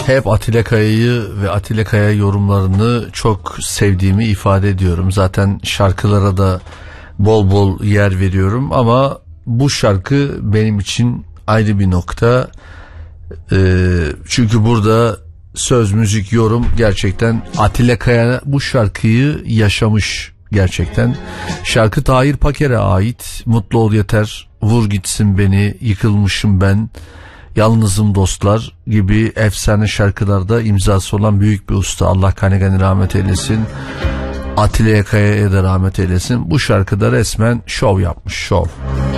Hep Atilla Kaya'yı ve Atilla Kaya yorumlarını çok sevdiğimi ifade ediyorum. Zaten şarkılara da bol bol yer veriyorum ama bu şarkı benim için ayrı bir nokta. Çünkü burada söz, müzik, yorum gerçekten Atilla Kaya bu şarkıyı yaşamış gerçekten. Şarkı Tahir Paker'e ait. Mutlu ol yeter, vur gitsin beni, yıkılmışım ben, yalnızım dostlar gibi efsane şarkılarda imzası olan büyük bir usta. Allah gani gani rahmet eylesin. Atilla Kaya'ya da rahmet eylesin. Bu şarkıda resmen şov yapmış, şov.